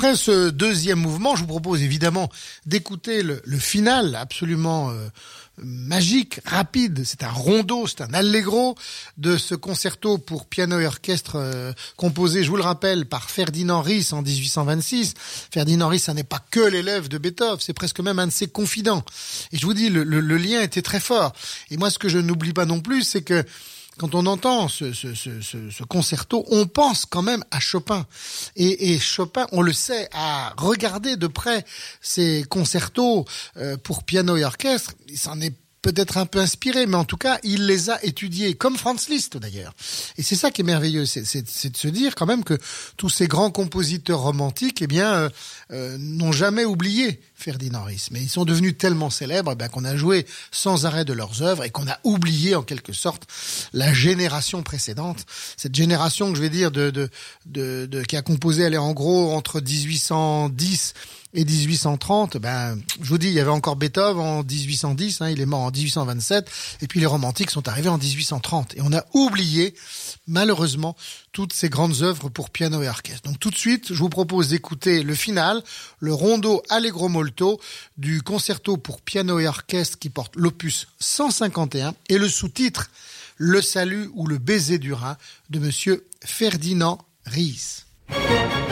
après ce deuxième mouvement, je vous propose évidemment d'écouter le final absolument magique, rapide. C'est un rondo, c'est un allegro de ce concerto pour piano et orchestre composé, je vous le rappelle, par Ferdinand Ries en 1826. Ferdinand Ries, ça n'est pas que l'élève de Beethoven, c'est presque même un de ses confidents. Et je vous dis, le lien était très fort. Et moi, ce que je n'oublie pas non plus, c'est que quand on entend ce concerto, on pense quand même à Chopin. Et Chopin, on le sait, a regardé de près ces concertos pour piano et orchestre. Il s'en est peut-être un peu inspiré, mais en tout cas, il les a étudiés, comme Franz Liszt d'ailleurs. Et c'est ça qui est merveilleux, c'est de se dire quand même que tous ces grands compositeurs romantiques, n'ont jamais oublié Ferdinand Ries. Mais ils sont devenus tellement célèbres qu'on a joué sans arrêt de leurs œuvres et qu'on a oublié en quelque sorte la génération précédente. Cette génération que je vais dire qui a composé, en gros, entre 1810 et 1830, je vous dis, il y avait encore Beethoven en 1810, il est mort en 1827, et puis les romantiques sont arrivés en 1830. Et on a oublié, malheureusement, toutes ces grandes œuvres pour piano et orchestre. Donc tout de suite, je vous propose d'écouter le final, le rondo Allegro molto du concerto pour piano et orchestre qui porte l'opus 151 et le sous-titre Le salut ou le baiser du Rhin de monsieur Ferdinand Ries.